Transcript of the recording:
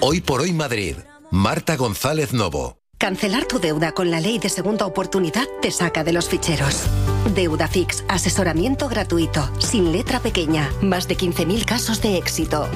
Hoy por hoy Madrid. Marta González Novo. Cancelar tu deuda con la ley de segunda oportunidad te saca de los ficheros. Deuda Fix, asesoramiento gratuito, sin letra pequeña, más de 15.000 casos de éxito.